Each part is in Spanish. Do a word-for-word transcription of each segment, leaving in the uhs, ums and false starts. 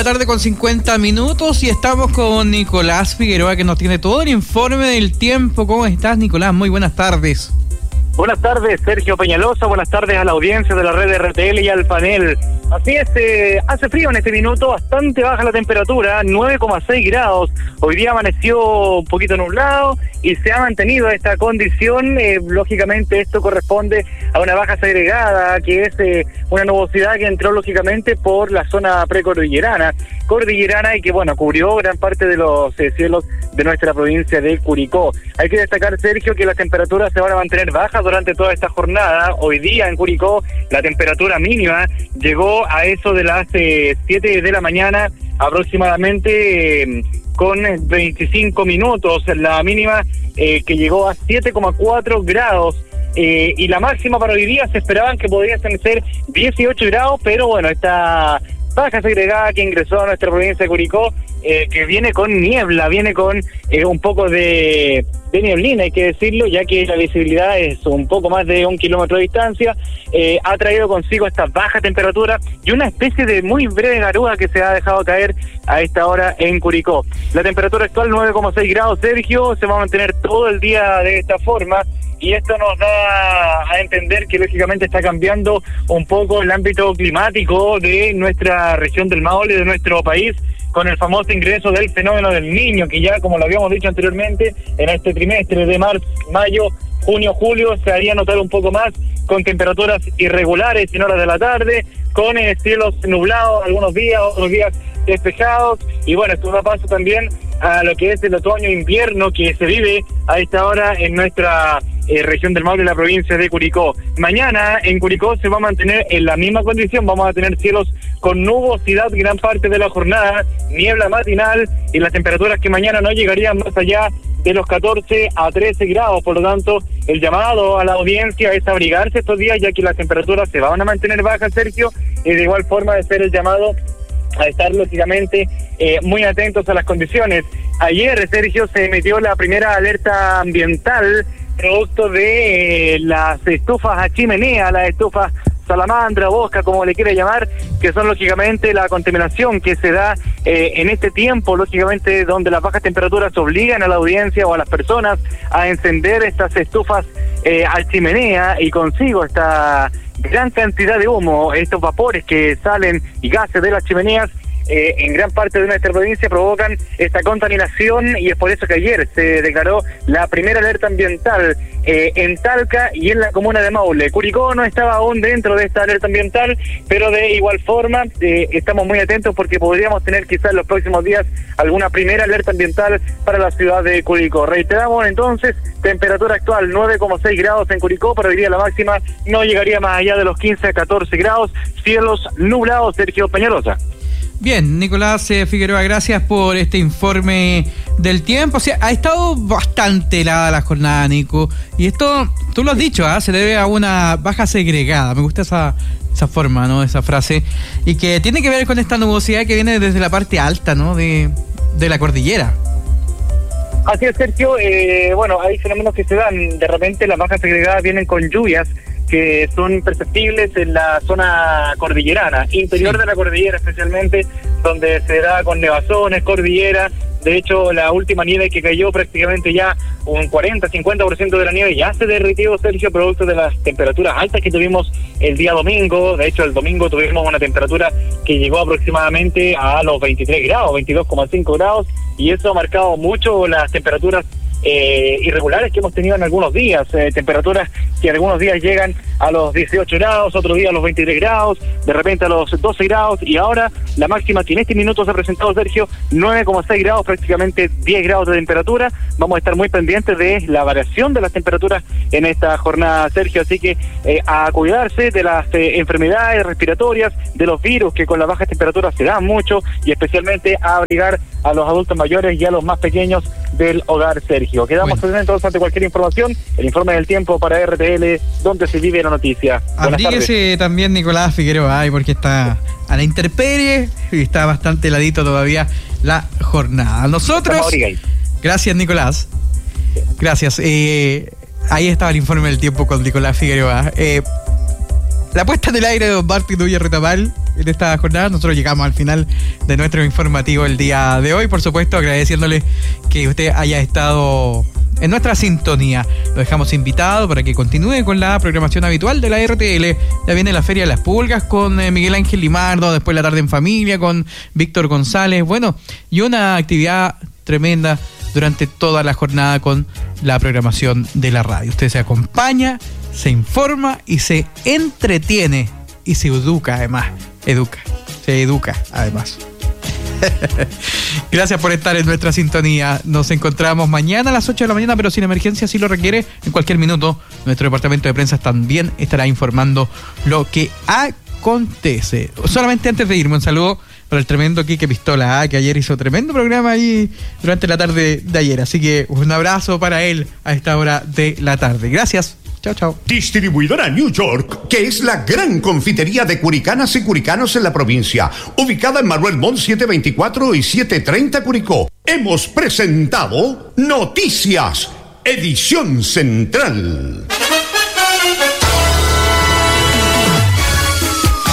la tarde con cincuenta minutos y estamos con Nicolás Figueroa, que nos tiene todo el informe del tiempo. ¿Cómo estás, Nicolás? Muy buenas tardes. Buenas tardes, Sergio Peñalosa. Buenas tardes a la audiencia de la red de R T L y al panel. Así es, eh, hace frío en este minuto, bastante baja la temperatura, nueve coma seis grados. Hoy día amaneció un poquito nublado y se ha mantenido esta condición. Eh, lógicamente esto corresponde a una baja segregada, que es eh, una nubosidad que entró lógicamente por la zona precordillerana, cordillerana y que bueno, cubrió gran parte de los eh, cielos de nuestra provincia de Curicó. Hay que destacar, Sergio, que las temperaturas se van a mantener bajas durante toda esta jornada. Hoy día en Curicó la temperatura mínima llegó a eso de las eh, siete de la mañana aproximadamente, eh, con veinticinco minutos, la mínima eh, que llegó a siete coma cuatro grados. Eh, y la máxima para hoy día se esperaban que pudiesen ser dieciocho grados, pero bueno, esta baja segregada que ingresó a nuestra provincia de Curicó, eh, que viene con niebla, viene con eh, un poco de, de nieblina, hay que decirlo, ya que la visibilidad es un poco más de un kilómetro de distancia, eh, ha traído consigo esta baja temperatura y una especie de muy breve garúa que se ha dejado caer a esta hora en Curicó. La temperatura actual nueve coma seis grados, Sergio, se va a mantener todo el día de esta forma. Y esto nos da a entender que lógicamente está cambiando un poco el ámbito climático de nuestra región del Maule, de nuestro país, con el famoso ingreso del fenómeno del Niño, que ya, como lo habíamos dicho anteriormente, en este trimestre de marzo, mayo, junio, julio, se haría notar un poco más, con temperaturas irregulares en horas de la tarde, con eh, cielos nublados algunos días, otros días despejados, y bueno, esto da paso también a lo que es el otoño-invierno que se vive a esta hora en nuestra eh, región del Maule, la provincia de Curicó. Mañana en Curicó se va a mantener en la misma condición, vamos a tener cielos con nubosidad gran parte de la jornada, niebla matinal, y las temperaturas que mañana no llegarían más allá de los catorce a trece grados, por lo tanto, el llamado a la audiencia es abrigarse estos días, ya que las temperaturas se van a mantener bajas, Sergio, y de igual forma de ser el llamado a estar lógicamente eh, muy atentos a las condiciones. Ayer, Sergio, se emitió la primera alerta ambiental producto de eh, las estufas a chimenea, las estufas salamandra, bosca, como le quiera llamar, que son lógicamente la contaminación que se da eh, en este tiempo, lógicamente donde las bajas temperaturas obligan a la audiencia o a las personas a encender estas estufas eh, a chimenea y consigo esta gran cantidad de humo, estos vapores que salen y gases de las chimeneas eh, en gran parte de nuestra provincia provocan esta contaminación, y es por eso que ayer se declaró la primera alerta ambiental eh, en Talca y en la comuna de Maule. Curicó no estaba aún dentro de esta alerta ambiental, pero de igual forma eh, estamos muy atentos porque podríamos tener quizás en los próximos días alguna primera alerta ambiental para la ciudad de Curicó. Reiteramos entonces, temperatura actual nueve coma seis grados en Curicó, pero hoy día la máxima no llegaría más allá de los quince a catorce grados, cielos nublados. Sergio Peñalosa. Bien, Nicolás eh, Figueroa, gracias por este informe del tiempo. O sea, ha estado bastante helada la jornada, Nico, y esto, tú lo has dicho, ¿eh? Se debe a una baja segregada. Me gusta esa esa forma, ¿no? Esa frase, y que tiene que ver con esta nubosidad que viene desde la parte alta, ¿no? De, de la cordillera. Así es, Sergio. Eh, bueno, hay fenómenos que se dan. De repente las bajas segregadas vienen con lluvias que son perceptibles en la zona cordillerana, interior sí. de la cordillera especialmente, donde se da con nevazones, cordillera. De hecho, la última nieve que cayó, prácticamente ya un cuarenta a cincuenta por ciento de la nieve ya se derritió, Sergio, producto de las temperaturas altas que tuvimos el día domingo. De hecho, el domingo tuvimos una temperatura que llegó aproximadamente a los veintitrés grados, veintidós coma cinco grados, y eso ha marcado mucho las temperaturas Eh, irregulares que hemos tenido en algunos días, eh, temperaturas que algunos días llegan a los dieciocho grados, otros días a los veintitrés grados, de repente a los doce grados, y ahora la máxima que en este minuto se ha presentado, Sergio, nueve coma seis grados, prácticamente diez grados de temperatura. Vamos a estar muy pendientes de la variación de las temperaturas en esta jornada, Sergio, así que eh, a cuidarse de las eh, enfermedades respiratorias, de los virus que con las bajas temperaturas se dan mucho, y especialmente a abrigar a los adultos mayores y a los más pequeños del hogar, Sergio. Quedamos bueno. atentos ante cualquier información, el informe del tiempo para R T L, donde se vive la noticia. Abríguese también Nicolás Figueroa, ay, porque está a la intemperie y está bastante heladito todavía la jornada. Nosotros, gracias, Nicolás, gracias. Eh, ahí estaba el informe del tiempo con Nicolás Figueroa. Eh, la puesta en el aire de don Martín Núñez Retamal en esta jornada. Nosotros llegamos al final de nuestro informativo el día de hoy. Por supuesto, agradeciéndole que usted haya estado en nuestra sintonía. Lo dejamos invitado para que continúe con la programación habitual de la R T L. Ya viene la Feria de las Pulgas con eh, Miguel Ángel Limardo, después la tarde en familia con Víctor González. Bueno, y una actividad tremenda durante toda la jornada con la programación de la radio. Usted se acompaña, se informa y se entretiene y se educa además. Educa, se educa además. Gracias por estar en nuestra sintonía. Nos encontramos mañana a las ocho de la mañana, pero sin emergencia, si lo requiere, en cualquier minuto. Nuestro departamento de prensa también estará informando lo que acontece. Solamente antes de irme, un saludo para el tremendo Quique Pistola, ¿eh? Que ayer hizo tremendo programa ahí durante la tarde de ayer. Así que un abrazo para él a esta hora de la tarde. Gracias. Chao, chao. Distribuidora New York, que es la gran confitería de curicanas y curicanos en la provincia, ubicada en Manuel Montt setecientos veinticuatro y setecientos treinta Curicó. Hemos presentado Noticias, edición central.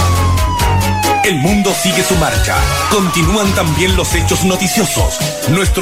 El mundo sigue su marcha. Continúan también los hechos noticiosos. Nuestro